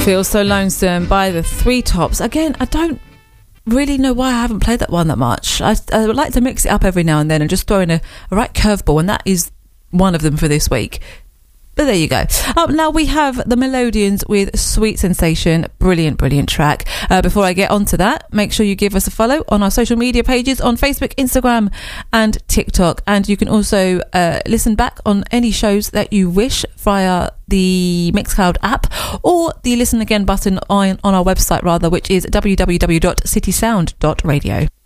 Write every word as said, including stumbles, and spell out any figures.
Feel So Lonesome by the Three Tops. Again, I don't really know why I haven't played that one that much. I, I would like to mix it up every now and then and just throw in a, a right curveball, and that is one of them for this week. But there you go. Up now we have the Melodians with Sweet Sensation. Brilliant, brilliant track. Uh, before I get on to that, make sure you give us a follow on our social media pages on Facebook, Instagram and TikTok. And you can also uh, listen back on any shows that you wish via the Mixcloud app or the listen again button on, on our website rather, which is w w w dot city sound dot radio.